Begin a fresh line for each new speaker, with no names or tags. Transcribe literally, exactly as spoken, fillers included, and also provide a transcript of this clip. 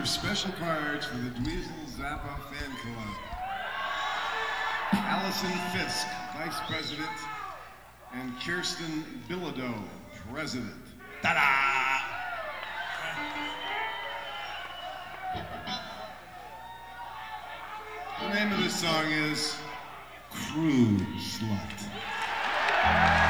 special cards for the Dweezil Zappa Fan Club. Allison Fisk, Vice President, and Kirsten Bilodeau, President. Ta-da! The name of this song is Cruise Slut.